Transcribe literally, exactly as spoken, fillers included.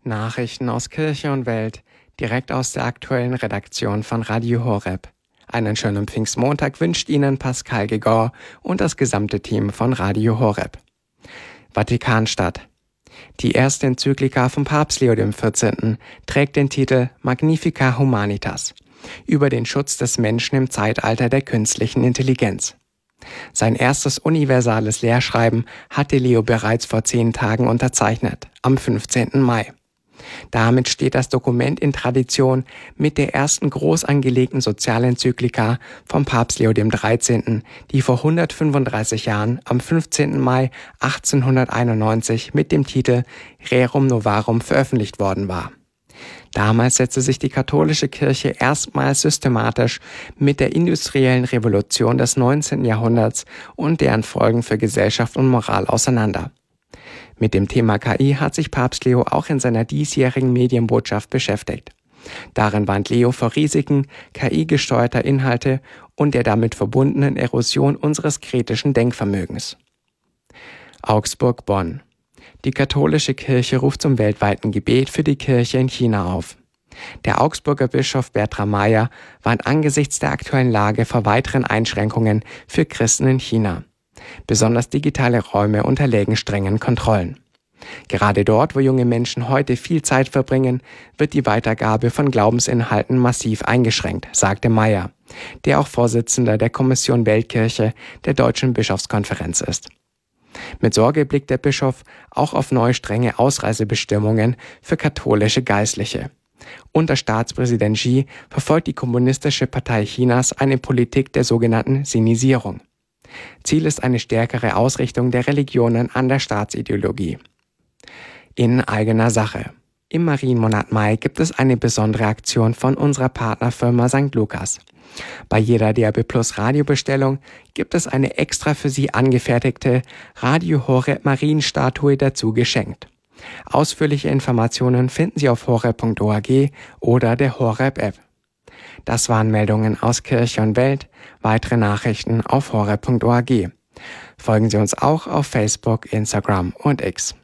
Nachrichten aus Kirche und Welt, direkt aus der aktuellen Redaktion von Radio Horeb. Einen schönen Pfingstmontag wünscht Ihnen Pascal Gegor und das gesamte Team von Radio Horeb. Vatikanstadt. Die erste Enzyklika von Papst Leo der vierzehnten. trägt den Titel Magnificat Humanitas über den Schutz des Menschen im Zeitalter der künstlichen Intelligenz. Sein erstes universales Lehrschreiben hatte Leo bereits vor zehn Tagen unterzeichnet, am fünfzehnten Mai. Damit steht das Dokument in Tradition mit der ersten groß angelegten Sozialenzyklika vom Papst Leo der dreizehnten., die vor hundertfünfunddreißig Jahren am fünfzehnten Mai achtzehnhunderteinundneunzig mit dem Titel Rerum Novarum veröffentlicht worden war. Damals setzte sich die katholische Kirche erstmals systematisch mit der industriellen Revolution des neunzehnten. Jahrhunderts und deren Folgen für Gesellschaft und Moral auseinander. Mit dem Thema K I hat sich Papst Leo auch in seiner diesjährigen Medienbotschaft beschäftigt. Darin warnt Leo vor Risiken K I-gesteuerter Inhalte und der damit verbundenen Erosion unseres kritischen Denkvermögens. Augsburg-Bonn. Die katholische Kirche ruft zum weltweiten Gebet für die Kirche in China auf. Der Augsburger Bischof Bertram Meyer warnt angesichts der aktuellen Lage vor weiteren Einschränkungen für Christen in China. Besonders digitale Räume unterlägen strengen Kontrollen. Gerade dort, wo junge Menschen heute viel Zeit verbringen, wird die Weitergabe von Glaubensinhalten massiv eingeschränkt, sagte Meyer, der auch Vorsitzender der Kommission Weltkirche der Deutschen Bischofskonferenz ist. Mit Sorge blickt der Bischof auch auf neue strenge Ausreisebestimmungen für katholische Geistliche. Unter Staatspräsident Xi verfolgt die Kommunistische Partei Chinas eine Politik der sogenannten Sinisierung. Ziel ist eine stärkere Ausrichtung der Religionen an der Staatsideologie. In eigener Sache. Im Marienmonat Mai gibt es eine besondere Aktion von unserer Partnerfirma Sankt Lukas. Bei jeder D A B Plus Radiobestellung gibt es eine extra für Sie angefertigte Radio Horeb Marienstatue dazu geschenkt. Ausführliche Informationen finden Sie auf horeb punkt org oder der Horeb App. Das waren Meldungen aus Kirche und Welt. Weitere Nachrichten auf horeb punkt org. Folgen Sie uns auch auf Facebook, Instagram und X.